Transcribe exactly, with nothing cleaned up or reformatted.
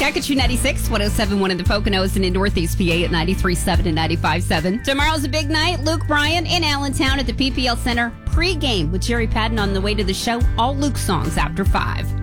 Kankakee ninety-six, one oh seven point one in the Poconos and in Northeast P A at ninety-three point seven and ninety-five point seven. Tomorrow's a big night. Luke Bryan in Allentown at the P P L Center. Pre-game with Jerry Patton on the way to the show. All Luke songs after five.